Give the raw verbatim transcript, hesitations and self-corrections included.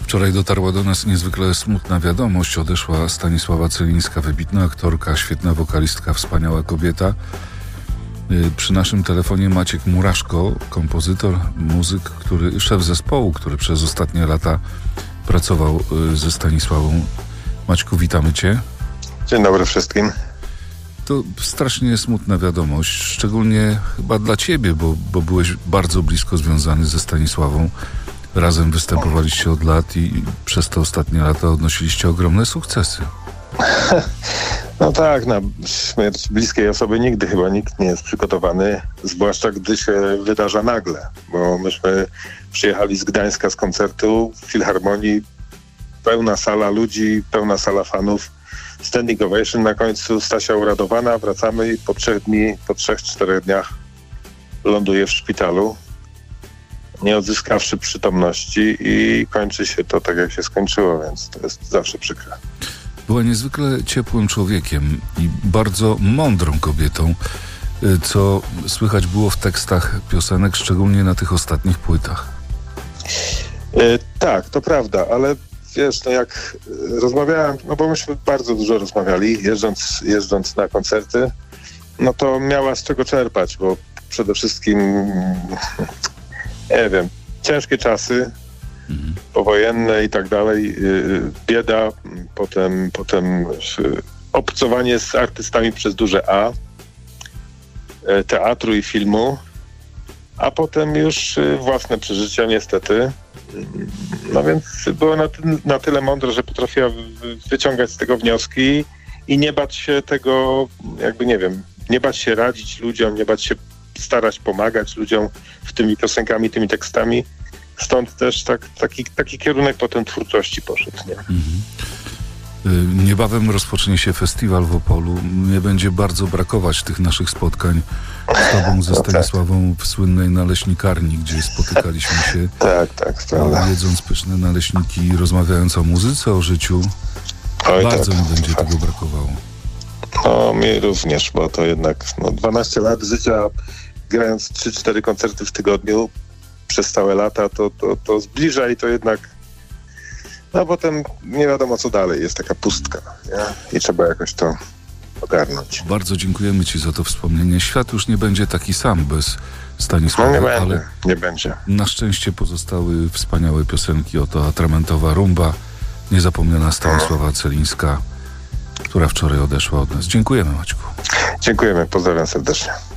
Wczoraj dotarła do nas niezwykle smutna wiadomość. Odeszła Stanisława Celińska, wybitna aktorka, świetna wokalistka, wspaniała kobieta. Przy naszym telefonie Maciek Muraszko, kompozytor, muzyk, który, szef zespołu, który przez ostatnie lata pracował ze Stanisławą. Maćku, witamy Cię. Dzień dobry wszystkim. To strasznie smutna wiadomość, szczególnie chyba dla Ciebie, bo, bo byłeś bardzo blisko związany ze Stanisławą. Razem występowaliście od lat i przez te ostatnie lata odnosiliście ogromne sukcesy. No tak, na śmierć bliskiej osoby nigdy chyba nikt nie jest przygotowany, zwłaszcza gdy się wydarza nagle, bo myśmy przyjechali z Gdańska z koncertu w Filharmonii, pełna sala ludzi, pełna sala fanów, standing ovation, na końcu Stasia uradowana, wracamy i po trzech dni, po trzech, czterech dniach ląduje w szpitalu, nie odzyskawszy przytomności i kończy się to tak, jak się skończyło, więc to jest zawsze przykre. Była niezwykle ciepłym człowiekiem i bardzo mądrą kobietą, co słychać było w tekstach piosenek, szczególnie na tych ostatnich płytach. Yy, tak, to prawda, ale wiesz, no jak rozmawiałem, no bo myśmy bardzo dużo rozmawiali, jeżdżąc, jeżdżąc na koncerty, no to miała z czego czerpać, bo przede wszystkim, nie wiem, ciężkie czasy, mhm. powojenne i tak dalej, bieda, potem, potem obcowanie z artystami przez duże A, teatru i filmu, a potem już własne przeżycia niestety. No więc była na, ty- na tyle mądra, że potrafiła w- wyciągać z tego wnioski i nie bać się tego, jakby nie wiem, nie bać się radzić ludziom, nie bać się starać pomagać ludziom w tymi piosenkami, tymi tekstami. Stąd też tak, taki, taki kierunek potem twórczości poszedł, nie? Mhm. Niebawem rozpocznie się festiwal w Opolu. Nie będzie bardzo brakować tych naszych spotkań z Tobą, ze Stanisławą w słynnej naleśnikarni, gdzie spotykaliśmy się. Tak, tak, prawda. Jedząc pyszne naleśniki, rozmawiając o muzyce, o życiu. Oj, bardzo tak, mi będzie tak. tego brakowało. No, mi również, bo to jednak no, dwanaście lat życia, grając trzy cztery koncerty w tygodniu przez całe lata, to, to, to zbliża i to jednak, no potem nie wiadomo co dalej, jest taka pustka, nie? I trzeba jakoś to ogarnąć. Bardzo dziękujemy Ci za to wspomnienie. Świat już nie będzie taki sam bez Stanisława, No nie ale będzie, nie będzie. na szczęście pozostały wspaniałe piosenki. Oto Atramentowa Rumba, niezapomniana Stanisława Celińska, która wczoraj odeszła od nas. Dziękujemy, Maćku. Dziękujemy, pozdrawiam serdecznie.